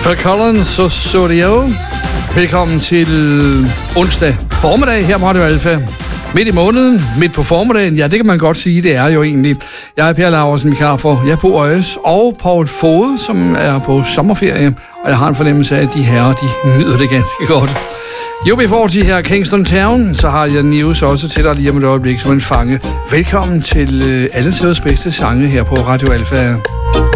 Phil Collins og Sodio. Velkommen til onsdag formiddag her på Radio Alfa. Midt i måneden, midt på formiddagen, ja, det kan man godt sige, det er jo egentlig. Jeg er Per Laursen, vikar for Bo Øjes og Paul Fode, som er på sommerferie, og jeg har en fornemmelse af, at de herrer, de nyder det ganske godt. UB40 her Kingston Town, så har jeg news også til dig lige om et øjeblik som en fange. Velkommen til alle tiders bedste sange her på Radio Alfa.